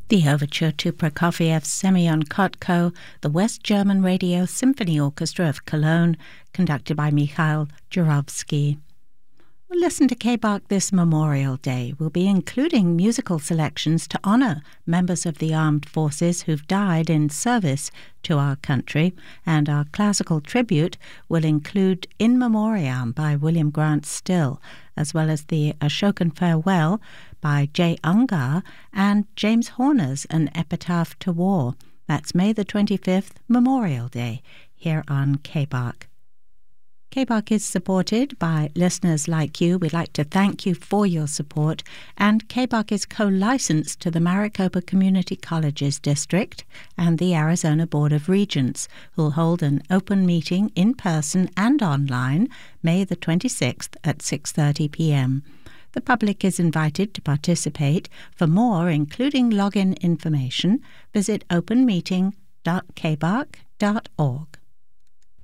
The overture to Prokofiev's Semyon Kotko, the West German Radio Symphony Orchestra of Cologne, conducted by Mikhail Jurovsky. We'll listen to K-Bach this Memorial Day. We'll be including musical selections to honour members of the armed forces who've died in service to our country, and our classical tribute will include In Memoriam by William Grant Still, as well as the Ashokan Farewell by J. Ungar and James Horner's An Epitaph to War. That's May the 25th, Memorial Day, here on K-Bach. K-Bach is supported by listeners like you. We'd like to thank you for your support. And K-Bach is co-licensed to the Maricopa Community Colleges District and the Arizona Board of Regents, who'll hold an open meeting in person and online May the 26th at 6:30 p.m. The public is invited to participate. For more, including login information, visit openmeeting.kbach.org.